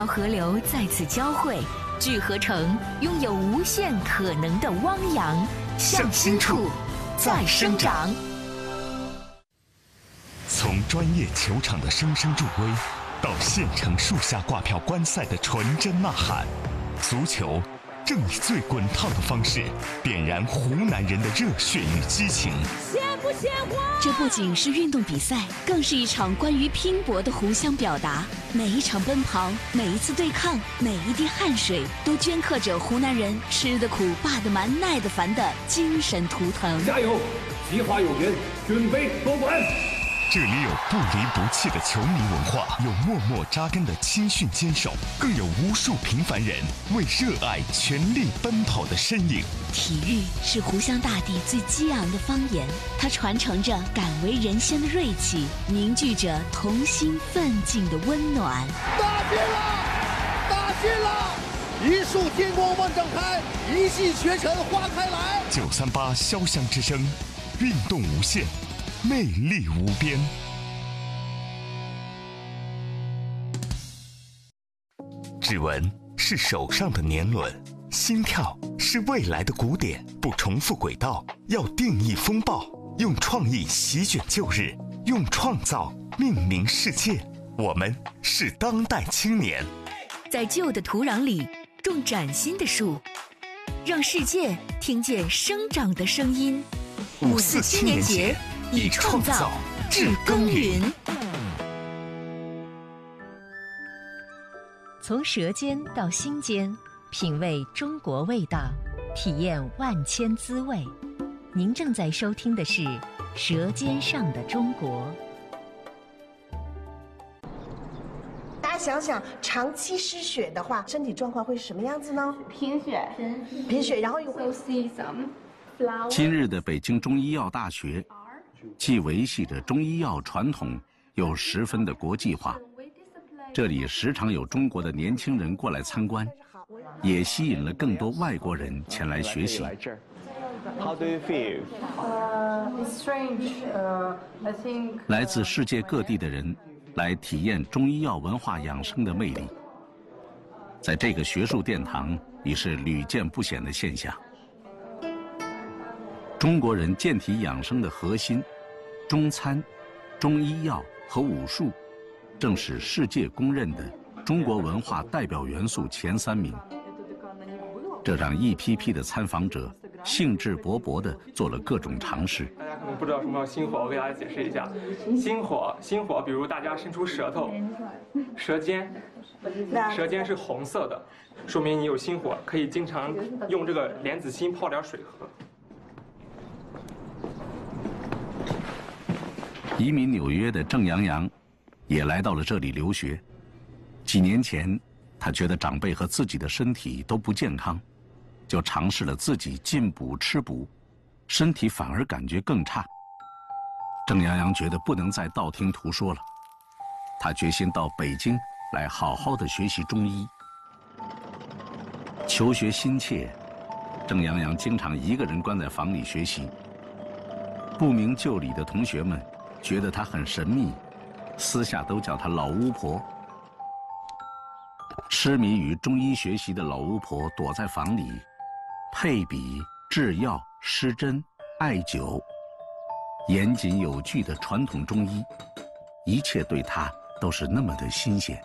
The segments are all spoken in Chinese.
河流在此交汇，聚合成拥有无限可能的汪洋，向心处再生长。 从专业球场的声声助威，到县城树下挂票观赛的纯真呐喊，足球正以最滚烫的方式点燃湖南人的热血与激情。 鲜不鲜活？ 这不仅是运动比赛，更是一场关于拼搏的互相表达。每一场奔跑，每一次对抗，每一滴汗水，都镌刻着湖南人吃得苦、霸得蛮、耐得烦的精神图腾。 加油！计划有缘，准备过关。 这里有不离不弃的球迷文化，有默默扎根的青训坚守，更有无数平凡人为热爱全力奔跑的身影。 体育是湖湘大地最激昂的方言，它传承着敢为人先的锐气，凝聚着同心奋进的温暖。 打进了，打进了！一束天光万丈开，一骑绝尘花开来。 938潇湘之声，运动无限，魅力无边。指纹是手上的年轮，心跳是未来的鼓点。不重复轨道，要定义风暴。用创意席卷旧日，用创造命名世界。我们是当代青年， 在旧的土壤里种崭新的树，让世界听见生长的声音。 54青年节，以创造致耕耘。 从舌尖到心间，品味中国味道，体验万千滋味。您正在收听的是《舌尖上的中国》。 大家想想，长期失血的话，身体状况会是什么样子呢？ 贫血， 然后又会今日的北京中医药大学，既维系着中医药传统，又十分的国际化。这里时常有中国的年轻人过来参观，也吸引了更多外国人前来学习。 How do you feel? It's strange. I think. 来自世界各地的人来体验中医药文化养生的魅力，在这个学术殿堂已是屡见不鲜的现象。中国人健体养生的核心，中餐、中医药和武术，正是世界公认的中国文化代表元素前3名。这让一批批的参访者兴致勃勃地做了各种尝试。 大家可能不知道什么叫心火，我给大家解释一下。心火，比如大家伸出舌头，舌尖是红色的，说明你有心火，可以经常用这个莲子心泡点水喝。 移民纽约的郑阳阳也来到了这里留学。几年前，他觉得长辈和自己的身体都不健康，就尝试了自己进补吃补，身体反而感觉更差。郑阳阳觉得不能再道听途说了，他决心到北京来好好的学习中医。求学心切，郑阳阳经常一个人关在房里学习。不明就里的同学们觉得他很神秘，私下都叫他老巫婆。痴迷于中医学习的老巫婆躲在房里，配比、制药、施针、艾灸，严谨有据的传统中医，一切对他都是那么的新鲜。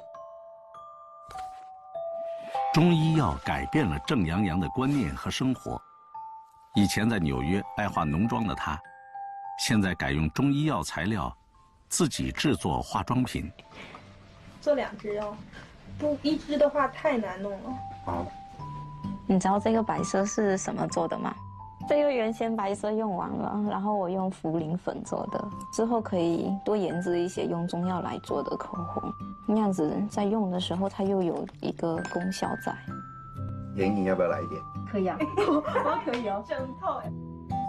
中医药改变了郑阳阳的观念和生活。以前在纽约爱化浓妆的他，现在改用中医药材料，自己制作化妆品。 做2支哦，不1支的话太难弄了。 好， 你知道这个白色是什么做的吗？这个原先白色用完了，然后我用茯苓粉做的，之后可以多研制一些用中药来做的口红，那样子在用的时候它又有一个功效在。 眼影要不要来一点？ 可以啊，我可以哦，整套哎。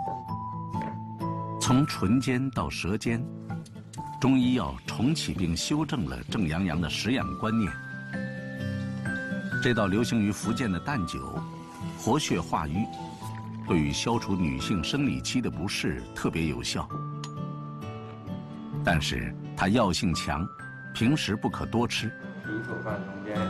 从唇尖到舌尖，中医药重启并修正了郑阳阳的食养观念。这道流行于福建的蛋酒，活血化瘀，对于消除女性生理期的不适特别有效。但是它药性强，平时不可多吃。 米酒饭中间